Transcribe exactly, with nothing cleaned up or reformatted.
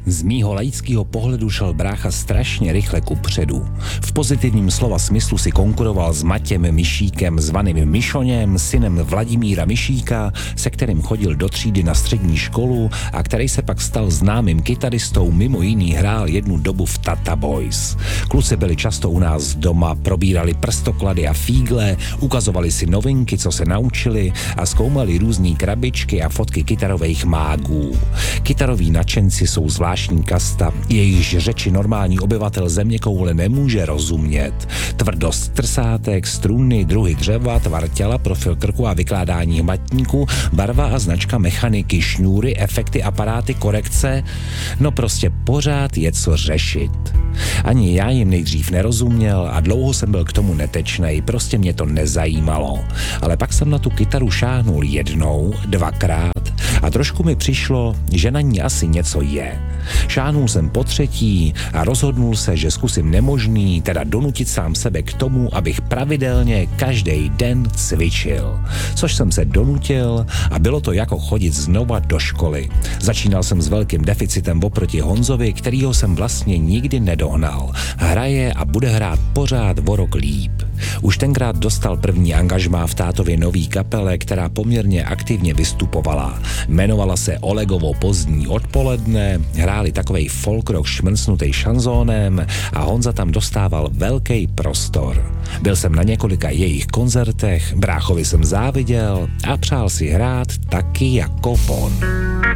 Z mýho laického pohledu šel brácha strašně rychle kupředu. V pozitivním slova smyslu si konkuroval s Matěm Myšíkem zvaným Myšoněm, synem Vladimíra Myšíka, se kterým chodil do třídy na střední školu a který se pak stal známým kytaristou, mimo jiný hrál jednu dobu v Tata Boys. Kluci byli často u nás doma, probírali prstoklady a fígle, ukazovali si novinky, co se naučili a zkoumali různý krabičky a fotky kytarových mágů. Kytaroví nadšenci jsou zvláštní kasta, jejichž řeči normální obyvatel zeměkoule nemůže rozumět. Tvrdost trsátek, struny, druhy dřeva, tvar těla, profil krku a vykládání hmatníku, barva a značka mechaniky, šňůry, efekty, aparáty, korekce, no prostě pořád je co řešit. Ani já jim nejdřív nerozuměl a dlouho jsem byl k tomu netečnej, prostě mě to nezajímalo. Ale pak jsem na tu kytaru šáhnul jednou, dvakrát a trošku mi přišlo, že na ní asi něco je. Šáhnul jsem po třetí a rozhodnul se, že zkusím nemožný, teda donutit sám sebe k tomu, abych pravidelně každý den cvičil. Což jsem se donutil a bylo to jako chodit znova do školy. Začínal jsem s velkým deficitem oproti Honzovi, kterýho jsem vlastně nikdy nedohnal. Hraje a bude hrát pořád o rok líp. Už tenkrát dostal první angažmá v tátově nový kapele, která poměrně aktivně vystupovala. Jmenovala se Olegovo pozdní odpoledne, hráli takovej folk rock šmrcnutej šanzónem a Honza tam dostával velký prostor. Byl jsem na několika jejich koncertech, bráchovi jsem záviděl a přál si hrát taky jako on.